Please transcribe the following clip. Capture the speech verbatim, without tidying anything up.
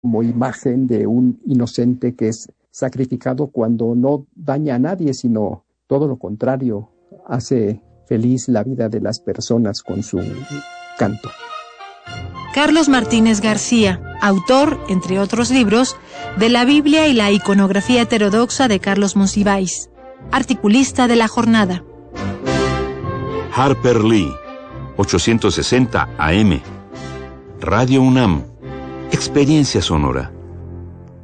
como imagen de un inocente que es sacrificado cuando no daña a nadie, sino todo lo contrario, hace feliz la vida de las personas con su canto. Carlos Martínez García, autor, entre otros libros, de La Biblia y la iconografía heterodoxa de Carlos Monsiváis, articulista de La Jornada. Harper Lee, ochocientos sesenta A M. Radio UNAM, Experiencia Sonora.